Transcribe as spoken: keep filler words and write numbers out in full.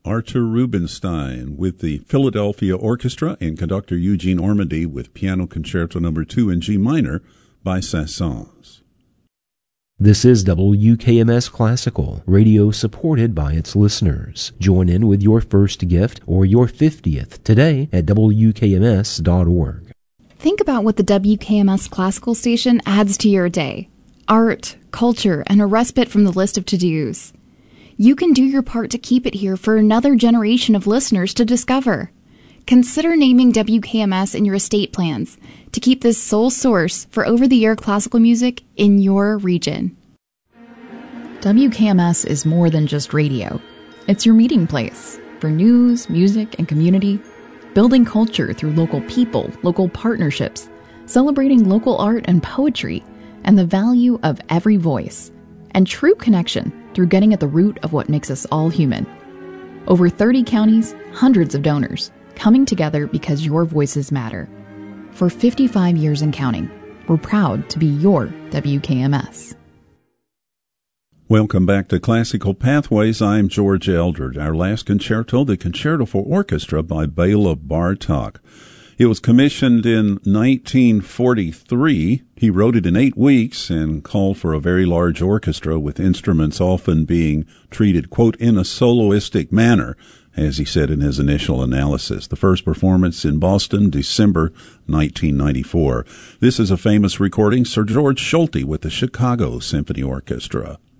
Artur Rubinstein with the Philadelphia Orchestra and conductor Eugene Ormandy with Piano Concerto Number two in G minor by Saint-Saëns. This is W K M S Classical, radio supported by its listeners. Join in with your first gift or your fiftieth today at W K M S dot org. Think about what the W K M S Classical station adds to your day. Art, culture, and a respite from the list of to-dos. You can do your part to keep it here for another generation of listeners to discover. Consider naming W K M S in your estate plans to keep this sole source for over-the-air classical music in your region. W K M S is more than just radio. It's your meeting place for news, music, and community, building culture through local people, local partnerships, celebrating local art and poetry, and the value of every voice, and true connection through getting at the root of what makes us all human. Over thirty counties, hundreds of donors, coming together because your voices matter. For fifty-five years and counting, we're proud to be your W K M S. Welcome back to Classical Pathways. I'm George Eldred. Our last concerto, the Concerto for Orchestra by Bela Bartok. It was commissioned in nineteen forty-three. He wrote it in eight weeks and called for a very large orchestra with instruments often being treated, quote, in a soloistic manner, as he said in his initial analysis. The first performance in Boston, December nineteen ninety-four. This is a famous recording, Sir George Solti with the Chicago Symphony Orchestra.